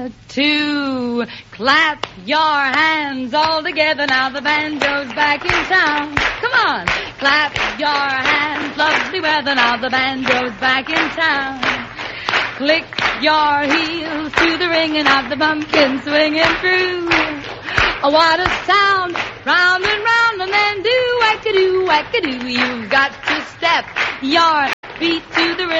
2. Clap your hands all together. Now the banjo's back in town. Come on. Clap your hands, lovely weather. Now the banjo's back in town. Click your heels to the ringing of the pumpkin swinging through. Oh, what a sound. Round and round and then do wackadoo, wackadoo. You've got to step your feet to the rhythm.